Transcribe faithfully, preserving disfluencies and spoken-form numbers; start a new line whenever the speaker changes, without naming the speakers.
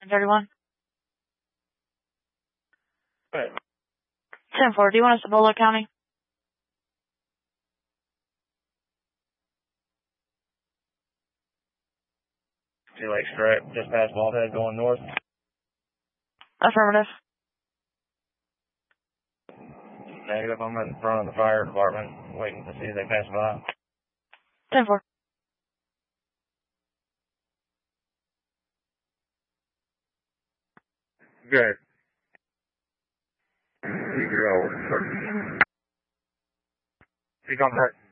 thirty-one.
Right.
ten four, do you want us to Bolo County?
Two Lake Strip, just past Ballhead going north.
Affirmative.
Negative, I'm in front of the fire department, waiting to see if they pass by.
ten four.
Good. You can go. You come back.